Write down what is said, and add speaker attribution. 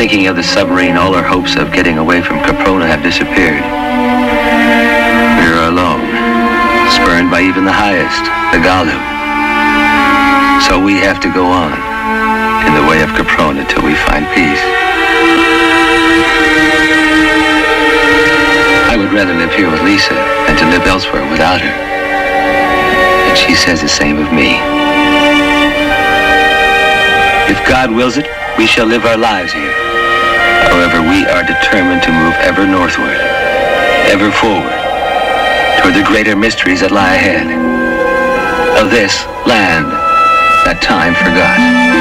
Speaker 1: sinking of the submarine, all our hopes of getting away from Caprona have disappeared. We are alone, spurned by even the highest, the Galu. So we have to go on in the way of Caprona till we find peace. I would rather live here with Lisa than to live elsewhere without her. And she says the same of me. If God wills it, we shall live our lives here. However, we are determined to move ever northward, ever forward, toward the greater mysteries that lie ahead of this land that time forgot.